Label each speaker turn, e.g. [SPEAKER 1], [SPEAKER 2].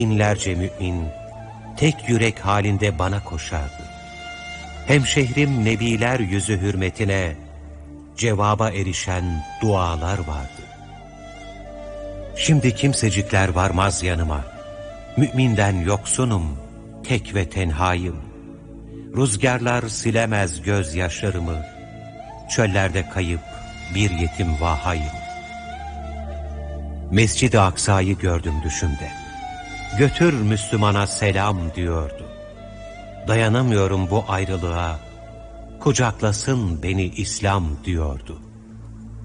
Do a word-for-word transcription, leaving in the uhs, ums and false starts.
[SPEAKER 1] Binlerce mümin tek yürek halinde bana koşardı. Hemşehrim nebiler yüzü hürmetine cevaba erişen dualar vardı. Şimdi kimsecikler varmaz yanıma. Müminden yoksunum, tek ve tenhayım. Rüzgarlar silemez gözyaşlarımı. Çöllerde kayıp bir yetim vahayım. Mescid-i Aksa'yı gördüm düşümde. Götür Müslümana selam diyordu. Dayanamıyorum bu ayrılığa. Kucaklasın beni İslam diyordu.